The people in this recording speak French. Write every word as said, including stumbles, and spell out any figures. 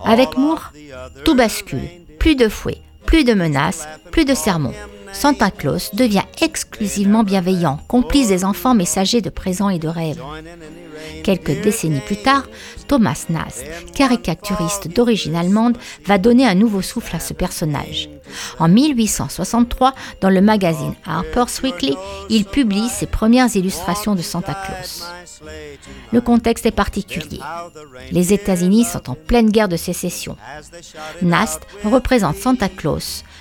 Avec Moore, tout bascule. Plus de fouets, plus de menaces, plus de sermons. Santa Claus devient exclusivement bienveillant, complice des enfants messagers de présents et de rêves. Quelques décennies plus tard, Thomas Nast, caricaturiste d'origine allemande, va donner un nouveau souffle à ce personnage. En mille huit cent soixante-trois, dans le magazine Harper's Weekly, il publie ses premières illustrations de Santa Claus. Le contexte est particulier. Les États-Unis sont en pleine guerre de sécession. Nast représente Santa Claus,